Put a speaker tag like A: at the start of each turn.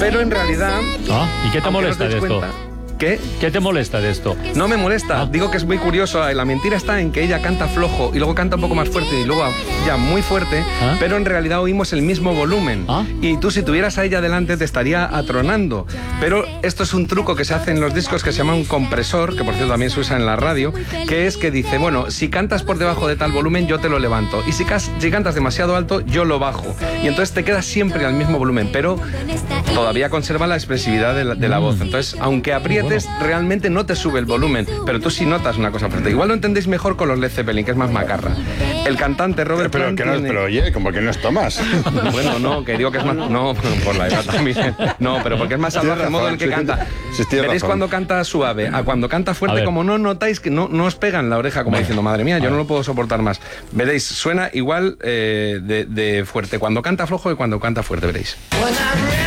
A: Pero en realidad...
B: ¿Y qué te molesta de esto?
A: ¿Qué?
B: ¿Qué te molesta de esto?
A: No me molesta, digo que es muy curioso. La mentira está en que ella canta flojo y luego canta un poco más fuerte y luego ya muy fuerte, pero en realidad oímos el mismo volumen. Y tú, si tuvieras a ella delante, te estaría atronando. Pero esto es un truco que se hace en los discos que se llama un compresor, que por cierto también se usa en la radio, que es que dice, bueno, si cantas por debajo de tal volumen, yo te lo levanto. Y si cantas demasiado alto, yo lo bajo. Y entonces te quedas siempre al mismo volumen, pero todavía conserva la expresividad de la voz. Entonces, aunque aprietes, realmente no te sube el volumen, pero tú sí notas una cosa fuerte. Igual lo entendéis mejor con los Led Zeppelin, que es más macarra. El cantante Robert Plant
C: pero oye, como que no es Thomas.
A: Bueno, no, que digo que es más... No, por la edad también. No, pero porque es más salvaje el modo en el que canta. Veréis cuando canta suave, a cuando canta fuerte, como no notáis que no os pega en la oreja, como diciendo, madre mía, yo no lo puedo soportar más. Veréis, suena igual de fuerte cuando canta flojo y cuando canta fuerte, veréis.